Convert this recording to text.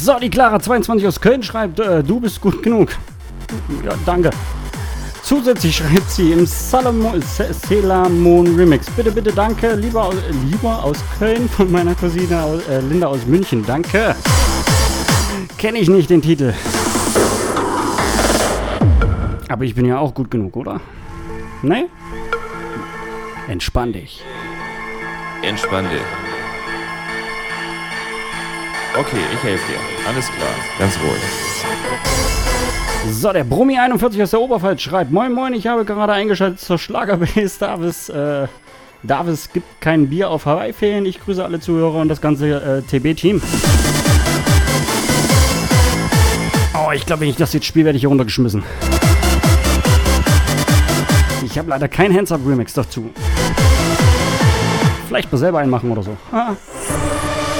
So, die Clara22 aus Köln schreibt, du bist gut genug. Ja, danke. Zusätzlich schreibt sie im Salamon Remix. Bitte, bitte, danke. Lieber aus Köln von meiner Cousine Linda aus München. Danke. Kenne ich nicht den Titel. Aber ich bin ja auch gut genug, oder? Ne? Entspann dich. Entspann dich. Okay, ich helfe dir. Alles klar. Ganz ruhig. So, der Brummi41 aus der Oberpfalz schreibt: Moin Moin, ich habe gerade eingeschaltet zur Schlagerbase. Davis gibt kein Bier auf Hawaii-Ferien. Ich grüße alle Zuhörer und das ganze TB-Team. Oh, ich glaube, wenn ich das jetzt spiele, werde ich hier runtergeschmissen. Ich habe leider kein Hands-Up-Remix dazu. Vielleicht mal selber einen machen oder so.